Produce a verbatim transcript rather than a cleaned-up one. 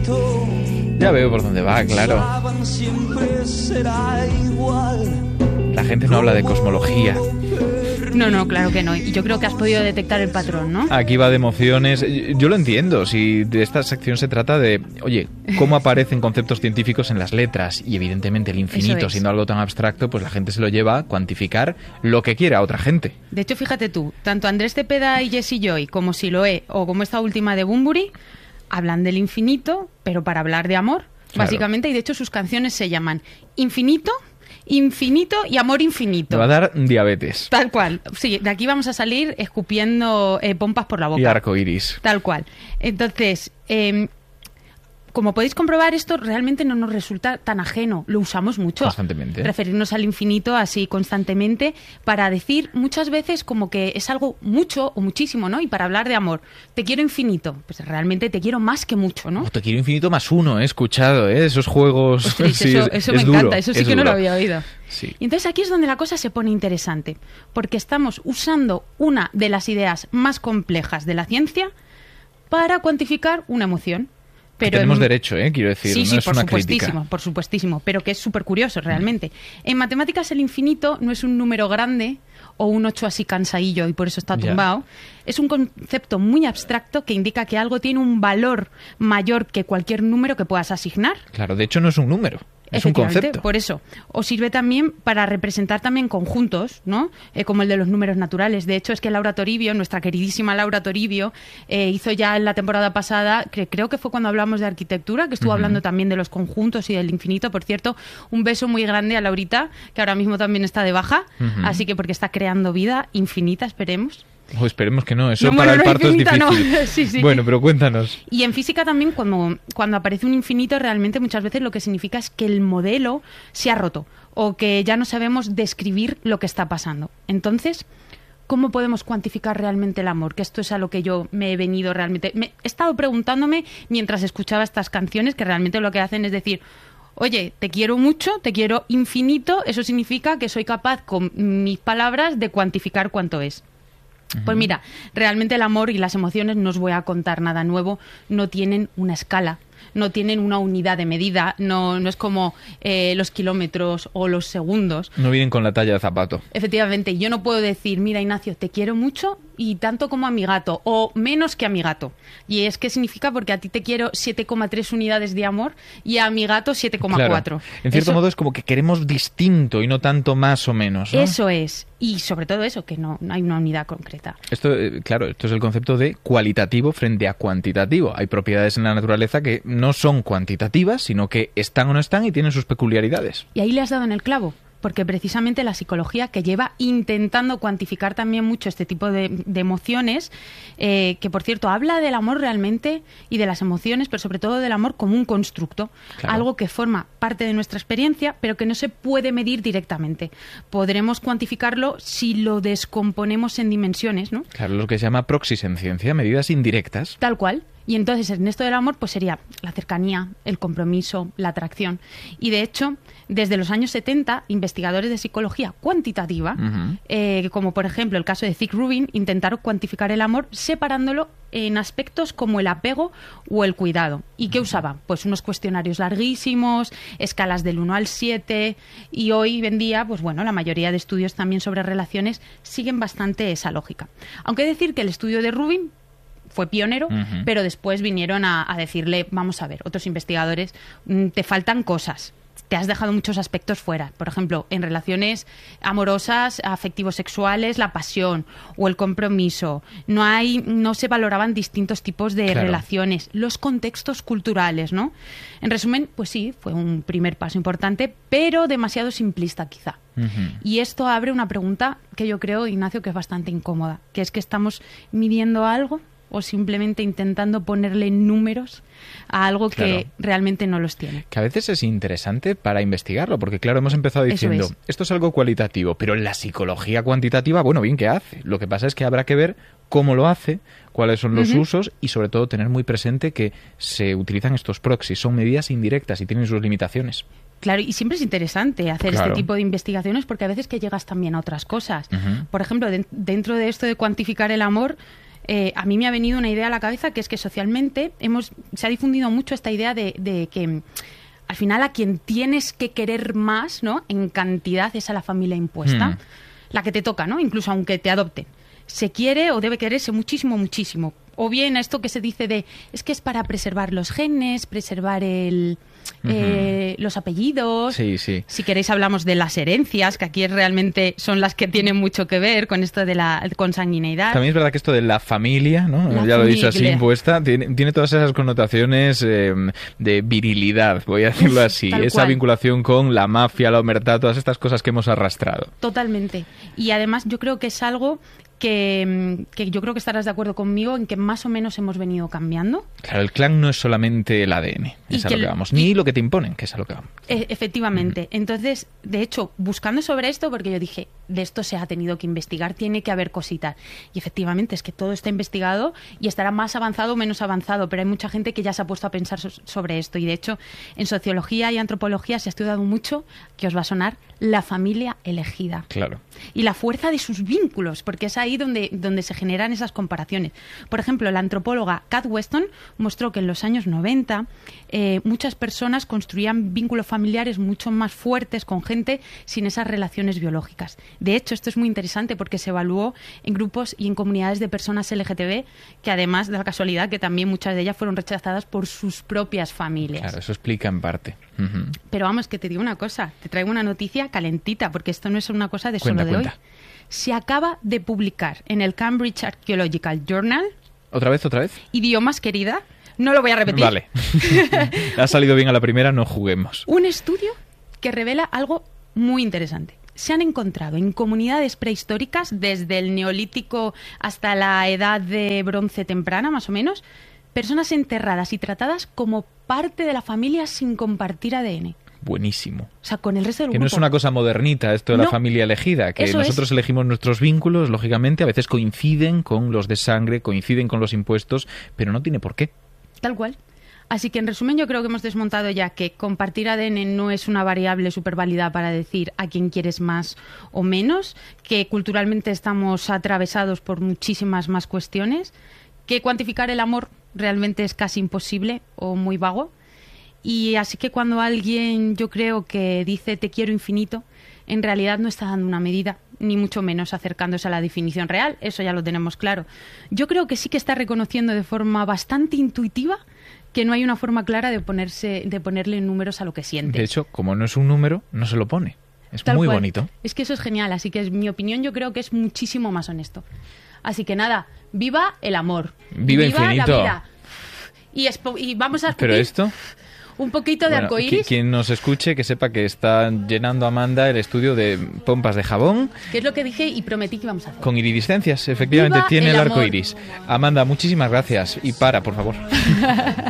Ya veo por dónde va, claro. La gente no habla de cosmología. No, no, claro que no. Y yo creo que has podido detectar el patrón, ¿no? Aquí va de emociones. Yo lo entiendo. Si de esta sección se trata de, oye, cómo aparecen conceptos científicos en las letras y evidentemente el infinito, es. siendo algo tan abstracto, pues la gente se lo lleva a cuantificar lo que quiera a otra gente. De hecho, fíjate tú, tanto Andrés Cepeda y Jessie Joy como Siloé o como esta última de Bunbury hablan del infinito, pero para hablar de amor, claro. básicamente, y de hecho sus canciones se llaman Infinito, Infinito y Amor Infinito. Me va a dar diabetes. Tal cual. Sí, de aquí vamos a salir escupiendo eh, pompas por la boca. Y arcoiris. Tal cual. Entonces, eh, como podéis comprobar, esto realmente no nos resulta tan ajeno. Lo usamos mucho. Constantemente. Referirnos al infinito así constantemente para decir muchas veces como que es algo mucho o muchísimo, ¿no? Y para hablar de amor, te quiero infinito. Pues realmente te quiero más que mucho, ¿no? O te quiero infinito más uno, he escuchado, ¿eh? Esos juegos... Ostras, sí, eso es, eso es me duro, encanta, eso sí que duro. no lo había oído. Sí. Y entonces aquí es donde la cosa se pone interesante, porque estamos usando una de las ideas más complejas de la ciencia para cuantificar una emoción. Pero tenemos en... derecho, ¿eh? Quiero decir, sí, no sí, es por una supuestísimo, crítica. por supuestísimo, pero que es súper curioso realmente. Mm. En matemáticas el infinito no es un número grande o un ocho así cansadillo y por eso está tumbado. Ya. Es un concepto muy abstracto que indica que algo tiene un valor mayor que cualquier número que puedas asignar. Claro, de hecho no es un número. Es un concepto. Por eso. O sirve también para representar también conjuntos, ¿no? Eh, como el de los números naturales. De hecho, es que Laura Toribio, nuestra queridísima Laura Toribio, eh, hizo ya en la temporada pasada, que creo que fue cuando hablamos de arquitectura, que estuvo uh-huh. hablando también de los conjuntos y del infinito. Por cierto, un beso muy grande a Laurita, que ahora mismo también está de baja. Uh-huh. Así que porque está creando vida infinita, esperemos. O esperemos que no, eso no, para bueno, el parto infinita, es difícil. No. sí, sí. Bueno, pero cuéntanos. Y en física también, cuando, cuando aparece un infinito, realmente muchas veces lo que significa es que el modelo se ha roto o que ya no sabemos describir lo que está pasando. Entonces, ¿cómo podemos cuantificar realmente el amor? Que esto es a lo que yo me he venido realmente... Me he estado preguntándome mientras escuchaba estas canciones, que realmente lo que hacen es decir... Oye, te quiero mucho, te quiero infinito, eso significa que soy capaz con mis palabras de cuantificar cuánto es. Pues mira, realmente el amor y las emociones, no os voy a contar nada nuevo, no tienen una escala, no tienen una unidad de medida, no, no es como eh, los kilómetros o los segundos. No vienen con la talla de zapato. Efectivamente, yo no puedo decir, mira Ignacio, te quiero mucho y tanto como a mi gato, o menos que a mi gato. Y es que significa porque a ti te quiero siete coma tres unidades de amor y a mi gato siete coma cuatro. Claro. En cierto Eso... modo es como que queremos distinto y no tanto más o menos, ¿no? Eso es. Y sobre todo eso, que no, no hay una unidad concreta. Esto, eh, claro, esto es el concepto de cualitativo frente a cuantitativo. Hay propiedades en la naturaleza que no son cuantitativas, sino que están o no están y tienen sus peculiaridades. Y ahí le has dado en el clavo. Porque precisamente la psicología, que lleva intentando cuantificar también mucho este tipo de, de emociones, eh, que por cierto habla del amor realmente y de las emociones, pero sobre todo del amor como un constructo, claro. Algo que forma parte de nuestra experiencia, pero que no se puede medir directamente. Podremos cuantificarlo si lo descomponemos en dimensiones, ¿no? Claro, lo que se llama proxis en ciencia, medidas indirectas. Tal cual. Y entonces en esto del amor pues sería la cercanía, el compromiso, la atracción. Y de hecho, desde los años setenta, investigadores de psicología cuantitativa, uh-huh. eh, como por ejemplo el caso de Zick Rubin, intentaron cuantificar el amor separándolo en aspectos como el apego o el cuidado. ¿Y qué usaban? Pues unos cuestionarios larguísimos, escalas del uno al siete, y hoy en día, pues bueno, la mayoría de estudios también sobre relaciones siguen bastante esa lógica. Aunque decir que el estudio de Rubin fue pionero, uh-huh. pero después vinieron a, a decirle, vamos a ver, otros investigadores, te faltan cosas, te has dejado muchos aspectos fuera. Por ejemplo, en relaciones amorosas, afectivo-sexuales, la pasión o el compromiso. No hay, no se valoraban distintos tipos de claro. relaciones, los contextos culturales, ¿no? En resumen, pues sí, fue un primer paso importante, pero demasiado simplista quizá. Uh-huh. Y esto abre una pregunta que yo creo, Ignacio, que es bastante incómoda, que es que estamos midiendo algo o simplemente intentando ponerle números a algo claro. que realmente no los tiene. Que a veces es interesante para investigarlo, porque claro, hemos empezado diciendo, es. esto es algo cualitativo, pero la psicología cuantitativa, bueno, bien que hace. Lo que pasa es que habrá que ver cómo lo hace, cuáles son los uh-huh. usos y sobre todo tener muy presente que se utilizan estos proxies, son medidas indirectas y tienen sus limitaciones. Claro, y siempre es interesante hacer claro. este tipo de investigaciones porque a veces que llegas también a otras cosas. Uh-huh. Por ejemplo, de, dentro de esto de cuantificar el amor, eh, a mí me ha venido una idea a la cabeza, que es que socialmente hemos se ha difundido mucho esta idea de, de que al final a quien tienes que querer más, ¿no?, en cantidad es a la familia impuesta, mm. la que te toca, ¿no?, incluso aunque te adopten. Se quiere o debe quererse muchísimo, muchísimo. O bien esto que se dice de, es que es para preservar los genes, preservar el, uh-huh. eh, los apellidos. Sí, sí. Si queréis hablamos de las herencias, que aquí realmente son las que tienen mucho que ver con esto de la consanguineidad. También es verdad que esto de la familia, ¿no? La ya lo he dicho familia. así, impuesta, tiene, tiene todas esas connotaciones eh, de virilidad, voy a decirlo así. Tal Esa cual. Vinculación con la mafia, la omertad, todas estas cosas que hemos arrastrado. Totalmente. Y además yo creo que es algo que, que yo creo que estarás de acuerdo conmigo en que más o menos hemos venido cambiando. Claro, el clan no es solamente el A D N, Y es a que lo que el- vamos, ni lo que te imponen, que es a lo que vamos. E- efectivamente. Entonces, de hecho, buscando sobre esto, porque yo dije, de esto se ha tenido que investigar, tiene que haber cositas. Y efectivamente, es que todo está investigado y estará más avanzado o menos avanzado, pero hay mucha gente que ya se ha puesto a pensar so- sobre esto. Y de hecho, en sociología y antropología se ha estudiado mucho, que os va a sonar, la familia elegida. Claro. Y la fuerza de sus vínculos, porque es ahí donde, donde se generan esas comparaciones. Por ejemplo, la antropóloga Kat Weston mostró que en los años noventa eh, muchas personas construían vínculos familiares mucho más fuertes con gente sin esas relaciones biológicas. De hecho, esto es muy interesante porque se evaluó en grupos y en comunidades de personas L G T B, que además de la casualidad que también muchas de ellas fueron rechazadas por sus propias familias. Claro, eso explica en parte. Ujú. Pero vamos, que te digo una cosa, te traigo una noticia calentita, porque esto no es una cosa de Cuenta, solo de cuenta. hoy. Se acaba de publicar en el Cambridge Archaeological Journal, ¿Otra vez, otra vez? idiomas querida, no lo voy a repetir, Vale. Ha salido bien a la primera, no juguemos. un estudio que revela algo muy interesante. Se han encontrado en comunidades prehistóricas, desde el Neolítico hasta la edad de bronce temprana, más o menos, personas enterradas y tratadas como parte de la familia sin compartir A D N. Buenísimo. O sea, con el resto del Que grupo. no es una cosa modernita esto de la No. familia elegida, que Eso nosotros es. elegimos nuestros vínculos, lógicamente, a veces coinciden con los de sangre, coinciden con los impuestos, pero no tiene por qué. Tal cual. Así que, en resumen, yo creo que hemos desmontado ya que compartir A D N no es una variable súper válida para decir a quién quieres más o menos, que culturalmente estamos atravesados por muchísimas más cuestiones, que cuantificar el amor realmente es casi imposible o muy vago. Y así que cuando alguien, yo creo que dice te quiero infinito, en realidad no está dando una medida, ni mucho menos acercándose a la definición real, eso ya lo tenemos claro. Yo creo que sí que está reconociendo de forma bastante intuitiva que no hay una forma clara de ponerse, de ponerle números a lo que sientes. De hecho, como no es un número, no se lo pone. Es Tal muy cual. bonito. Es que eso es genial, así que es mi opinión, yo creo que es muchísimo más honesto. Así que nada, viva el amor. Viva infinito. la vida. Y, espo- y vamos a Pero escupir esto... un poquito de Bueno, arcoíris. qui- quien nos escuche, que sepa que está llenando Amanda el estudio de pompas de jabón Que es lo que dije y prometí que íbamos a hacer. con iridiscencias. Efectivamente, ¡Viva tiene el el amor! arco iris. Amanda, muchísimas gracias. Y para, por favor.